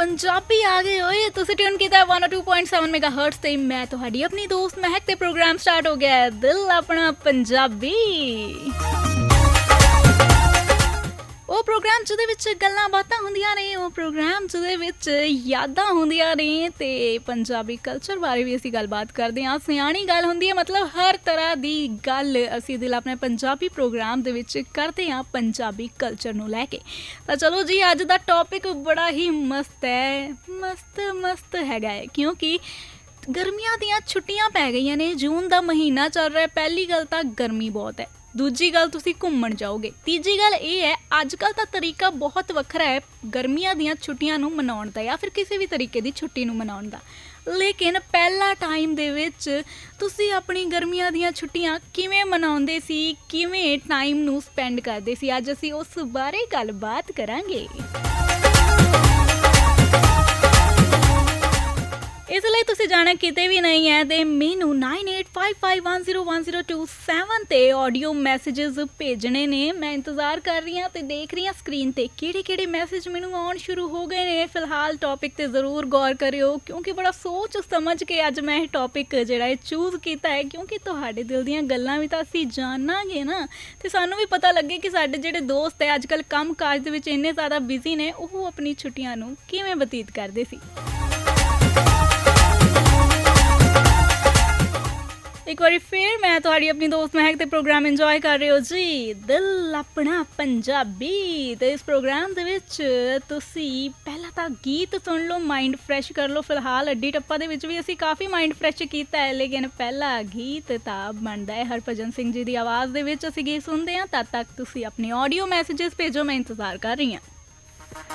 पंजाबी आ गए होए तुसी ट्यून कीता 102.7 मेगाहर्ट्ज ते मैं तुहाडी अपनी दोस्त महक ते प्रोग्राम स्टार्ट हो गया है दिल अपना पंजाबी। ਉਹ ਪ੍ਰੋਗਰਾਮ ਜਿਹਦੇ ਵਿੱਚ ਗੱਲਾਂ ਬਾਤਾਂ ਹੁੰਦੀਆਂ ਨੇ, ਉਹ ਪ੍ਰੋਗਰਾਮ ਜਿਹਦੇ ਵਿੱਚ ਯਾਦਾਂ ਹੁੰਦੀਆਂ ਨੇ ਤੇ ਪੰਜਾਬੀ ਕਲਚਰ ਬਾਰੇ ਵੀ ਅਸੀਂ ਗੱਲਬਾਤ ਕਰਦੇ ਹਾਂ। ਸਿਆਣੀ ਗੱਲ ਹੁੰਦੀ ਹੈ, ਮਤਲਬ ਹਰ ਤਰ੍ਹਾਂ ਦੀ ਗੱਲ ਅਸੀਂ ਦਿਲ ਆਪਣੇ ਪੰਜਾਬੀ ਪ੍ਰੋਗਰਾਮ ਦੇ ਵਿੱਚ ਕਰਦੇ ਹਾਂ ਪੰਜਾਬੀ ਕਲਚਰ ਨੂੰ ਲੈ ਕੇ। ਤਾਂ ਚਲੋ ਜੀ, ਅੱਜ ਦਾ ਟੌਪਿਕ ਬੜਾ ਹੀ ਮਸਤ ਹੈ, ਮਸਤ ਹੈਗਾ ਹੈ, ਕਿਉਂਕਿ ਗਰਮੀਆਂ ਦੀਆਂ ਛੁੱਟੀਆਂ ਪੈ ਗਈਆਂ ਨੇ। ਜੂਨ ਦਾ ਮਹੀਨਾ ਚੱਲ ਰਿਹਾ। ਪਹਿਲੀ ਗੱਲ ਤਾਂ ਗਰਮੀ ਬਹੁਤ ਹੈ, ਦੂਜੀ ਗੱਲ ਤੁਸੀਂ ਘੁੰਮਣ ਜਾਓਗੇ, ਤੀਜੀ ਗੱਲ ਇਹ ਹੈ ਅੱਜ ਕੱਲ੍ਹ ਤਾਂ ਤਰੀਕਾ ਬਹੁਤ ਵੱਖਰਾ ਹੈ ਗਰਮੀਆਂ ਦੀਆਂ ਛੁੱਟੀਆਂ ਨੂੰ ਮਨਾਉਣ ਦਾ ਜਾਂ ਫਿਰ ਕਿਸੇ ਵੀ ਤਰੀਕੇ ਦੀ ਛੁੱਟੀ ਨੂੰ ਮਨਾਉਣ ਦਾ। ਲੇਕਿਨ ਪਹਿਲਾ ਟਾਈਮ ਦੇ ਵਿੱਚ ਤੁਸੀਂ ਆਪਣੀ ਗਰਮੀਆਂ ਦੀਆਂ ਛੁੱਟੀਆਂ ਕਿਵੇਂ ਮਨਾਉਂਦੇ ਸੀ, ਕਿਵੇਂ ਟਾਈਮ ਨੂੰ ਸਪੈਂਡ ਕਰਦੇ ਸੀ, ਅੱਜ ਅਸੀਂ ਉਸ ਬਾਰੇ ਗੱਲਬਾਤ ਕਰਾਂਗੇ। ਇਸ ਲਈ ਤੁਸੀਂ ਜਾਣਾ ਕਿਤੇ ਵੀ ਨਹੀਂ ਹੈ ਤੇ ਮੈਨੂੰ 9855101027 ਤੇ ਆਡੀਓ ਮੈਸੇजेस ਭੇਜਣੇ ਨੇ। ਮੈਂ ਇੰਤਜ਼ਾਰ ਕਰ ਰਹੀ ਹਾਂ ਤੇ ਦੇਖ ਰਹੀ ਹਾਂ ਸਕਰੀਨ ਤੇ ਕਿਹੜੇ ਮੈਸੇਜ ਮੈਨੂੰ ਆਉਣ ਸ਼ੁਰੂ ਹੋ ਗਏ ਨੇ। ਫਿਲਹਾਲ ਟੌਪਿਕ ਤੇ ਜ਼ਰੂਰ ਗੌਰ ਕਰਿਓ, ਕਿਉਂਕਿ ਬੜਾ ਸੋਚ ਸਮਝ ਕੇ ਅੱਜ ਮੈਂ ਇਹ ਟੌਪਿਕ ਜਿਹੜਾ ਹੈ ਚੂਜ਼ ਕੀਤਾ ਹੈ, ਕਿਉਂਕਿ ਤੁਹਾਡੇ ਦਿਲ ਦੀਆਂ ਗੱਲਾਂ ਵੀ ਤਾਂ ਅਸੀਂ ਜਾਣਾਂਗੇ ਨਾ, ਤੇ ਸਾਨੂੰ ਵੀ ਪਤਾ ਲੱਗੇ ਕਿ ਸਾਡੇ ਜਿਹੜੇ ਦੋਸਤ ਹੈ ਅੱਜ ਕੱਲ੍ਹ ਕੰਮ ਕਾਜ ਦੇ ਵਿੱਚ ਇੰਨੇ ਜ਼ਿਆਦਾ ਬਿਜ਼ੀ ਨੇ, ਉਹ ਆਪਣੀ ਛੁੱਟੀਆਂ ਨੂੰ ਕਿਵੇਂ ਬਤੀਤ ਕਰਦੇ ਸੀ। ਇੱਕ ਵਾਰੀ ਫਿਰ ਮੈਂ ਤੁਹਾਡੀ ਆਪਣੀ ਦੋਸਤ ਮਹਿਕ ਤੇ ਪ੍ਰੋਗਰਾਮ ਇੰਜੋਏ ਕਰ ਰਹੇ ਹੋ ਜੀ, ਦਿਲ ਆਪਣਾ ਪੰਜਾਬੀ। ਤੇ ਇਸ ਪ੍ਰੋਗਰਾਮ ਦੇ ਵਿੱਚ ਤੁਸੀਂ ਪਹਿਲਾਂ ਤਾਂ ਗੀਤ ਸੁਣ ਲਓ, ਮਾਈਂਡ ਫਰੈਸ਼ ਕਰ ਲਓ। ਫਿਲਹਾਲ ਅੱਡੀ ਟੱਪਾ ਦੇ ਵਿੱਚ ਵੀ ਅਸੀਂ ਕਾਫੀ ਮਾਈਂਡ ਫਰੈਸ਼ ਕੀਤਾ ਹੈ, ਲੇਕਿਨ ਪਹਿਲਾ ਗੀਤ ਤਾਂ ਬਣਦਾ ਹੈ ਹਰਭਜਨ ਸਿੰਘ ਜੀ ਦੀ ਆਵਾਜ਼ ਦੇ ਵਿੱਚ ਅਸੀਂ ਗੀਤ ਸੁਣਦੇ ਹਾਂ। ਤਦ ਤੱਕ ਤੁਸੀਂ ਆਪਣੇ ਆਡੀਓ ਮੈਸੇजेस ਭੇਜੋ, ਮੈਂ ਇੰਤਜ਼ਾਰ ਕਰ ਰਹੀ ਹਾਂ।